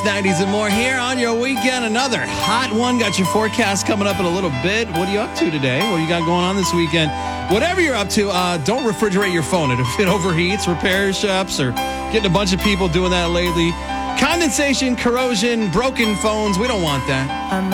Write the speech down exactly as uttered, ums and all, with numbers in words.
nineties and more here on your weekend. Another hot one. Got your forecast coming up in a little bit. What are you up to today? What you got going on this weekend? Whatever you're up to, uh, don't refrigerate your phone. If it overheats, repair shops are getting a bunch of people doing that lately. Condensation, corrosion, broken phones. We don't want that.